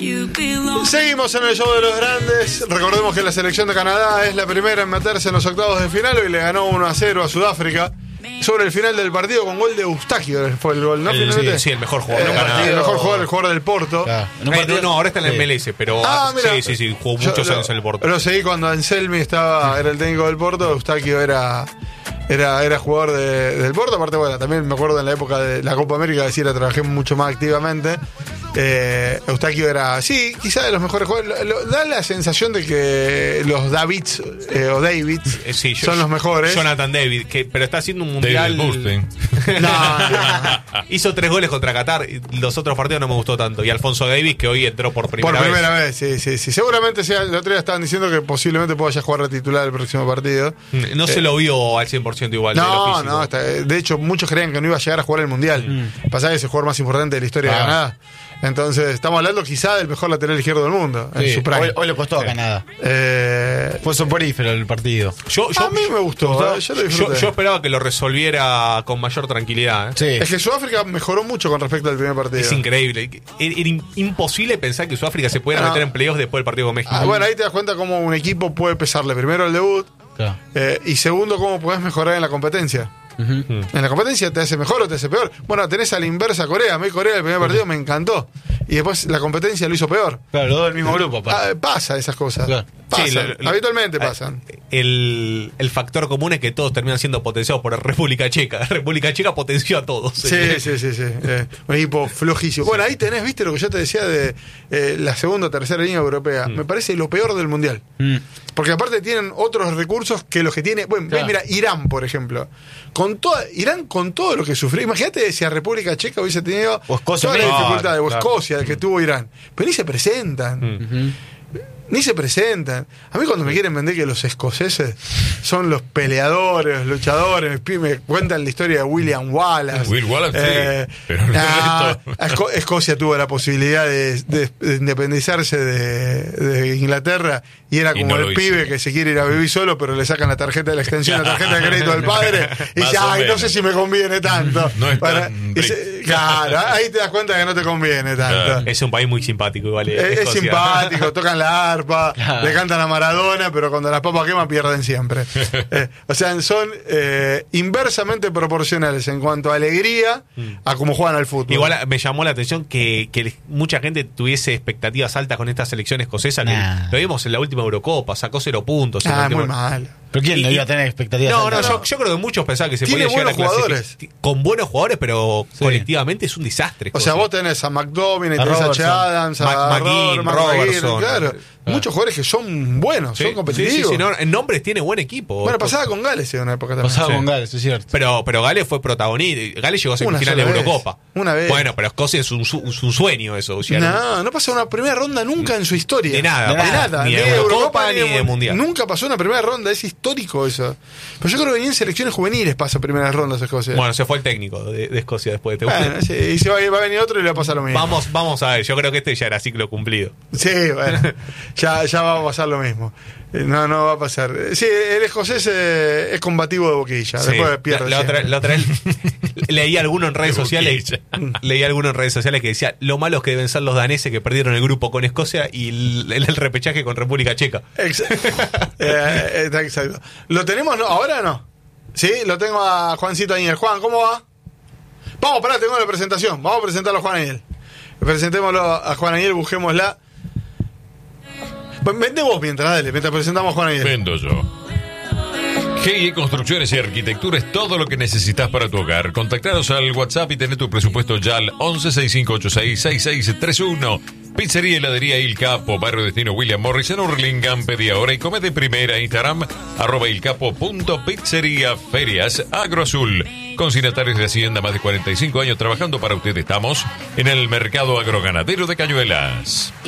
Seguimos en el show de los grandes. Recordemos que la selección de Canadá es la primera en meterse en los octavos de final y le ganó 1-0 a Sudáfrica. Sobre el final del partido con gol de Eustáquio fue el gol, ¿no? Sí, el mejor jugador. El mejor jugador, el jugador del Porto. Claro. No, ahora está en el MLS, pero sí, jugó muchos años en el Porto. Lo seguí cuando Anselmi era el técnico del Porto. Eustáquio era jugador del Porto. Aparte, bueno, también me acuerdo en la época de la Copa América, trabajé mucho más activamente. Eustáquio era, quizá de los mejores jugadores. Da la sensación de que los Davids son los mejores. Jonathan David, pero está haciendo un mundial. No. Hizo 3 goles contra Qatar. Los otros partidos no me gustó tanto. Y Alfonso Davis, que hoy entró por primera vez. Sí. Seguramente el otro día estaban diciendo que posiblemente pueda ya jugar a titular el próximo partido. No se lo vio al 100% igual. No. De hecho, muchos creían que no iba a llegar a jugar el mundial. Pasaba que es el jugador más importante de la historia de Canadá. Entonces, estamos hablando quizá del mejor lateral izquierdo del mundo. En su prime. Hoy le costó a Canadá. Fue soporífero el partido. A mí me gustó. Yo esperaba que lo resolviera con mayor tranquilidad. Sí. Es que Sudáfrica mejoró mucho con respecto al primer partido. Es increíble. Era imposible pensar que Sudáfrica se pudiera meter en playoffs después del partido con México. Bueno, ahí te das cuenta cómo un equipo puede pesarle primero el debut. Claro. Y segundo, cómo podés mejorar en la competencia. En la competencia te hace mejor o te hace peor. Bueno, tenés a la inversa a Corea. A mí Corea el primer partido me encantó. Y después la competencia lo hizo peor. Claro, los dos del mismo grupo. Pasa esas cosas. Claro. Habitualmente pasan. El factor común es que todos terminan siendo potenciados por República Checa. República Checa potenció a todos. Sí. Un equipo flojísimo. Bueno, ahí tenés, viste lo que yo te decía de la segunda o tercera línea europea. Me parece lo peor del mundial. Porque aparte tienen otros recursos que los que tiene. Bueno, mira, Irán, por ejemplo. Irán con todo lo que sufrió. Imagínate si a República Checa hubiese tenido Escocia, todas las dificultades, o Escocia, que tuvo Irán. Pero ni se presentan. Ni se presentan. A mí cuando me quieren vender que los escoceses son los peleadores, los luchadores, me cuentan la historia de William Wallace. Will Wallace, sí. Pero Escocia tuvo la posibilidad de independizarse de Inglaterra y era como el pibe que se quiere ir a vivir solo, pero le sacan la tarjeta de la extensión, la tarjeta de crédito del padre y dice, no sé si me conviene tanto. No es claro, ahí te das cuenta que no te conviene tanto. Claro. Es un país muy simpático igual. Es simpático, tocan la arpa, le cantan a Maradona, pero cuando las papas queman pierden siempre. O sea, son inversamente proporcionales en cuanto a alegría a cómo juegan al fútbol. Igual me llamó la atención que mucha gente tuviese expectativas altas con esta selección escocesa. Lo vimos en la última Eurocopa, sacó 0 puntos. Muy mal. ¿Pero quién no iba a tener expectativas altas? Yo creo que muchos pensaban que se podía llegar a clasificar con buenos jugadores, pero colectivamente es un desastre. O sea, vos tenés a McDominay, tenés a Che Adams, a Robertson. Claro. Muchos jugadores que son buenos, son competitivos. Sí, en nombres tiene buen equipo. Bueno, pasaba con Gales en una época también. Pasaba con Gales, es cierto. Pero Gales fue protagonista. Gales llegó a semifinal de Eurocopa. Una vez. Bueno, pero Escocia es un sueño eso. No pasó una primera ronda nunca en su historia. De nada. Ni de Eurocopa ni de Mundial. Nunca pasó una primera ronda, es histórico eso. Pero yo creo que ni en selecciones juveniles pasa primeras rondas Escocia. Bueno, se fue el técnico de Escocia después de y se va a venir otro y le va a pasar lo mismo. Vamos a ver, yo creo que este ya era ciclo cumplido. Sí, bueno, ya va a pasar lo mismo. No va a pasar. Sí, el escocés es combativo de boquilla. Sí. Después pierde. La otra vez leí alguno en redes sociales. Leí alguno en redes sociales que decía lo malos que deben ser los daneses que perdieron el grupo con Escocia y el repechaje con República Checa. Exacto. ¿Lo tenemos ahora o no? Sí, lo tengo a Juancito Aniel. Juan, ¿cómo va? Vamos, tengo la presentación. Vamos a presentarlo a Juan Aniel. Presentémoslo a Juan Aniel, busquémosla. Vende vos mientras presentamos a Juan Aniel. Vendo yo. GI Construcciones y Arquitectura es todo lo que necesitas para tu hogar. Contactanos al WhatsApp y tener tu presupuesto ya al 1165866631. Pizzería y heladería Il Capo, Barrio Destino William Morris en Hurlingham. Pedí ahora y come de primera. Instagram @ilcapo.pizzería. Ferias Agro Azul. Consignatarios de Hacienda, más de 45 años trabajando para usted. Estamos en el mercado agroganadero de Cañuelas.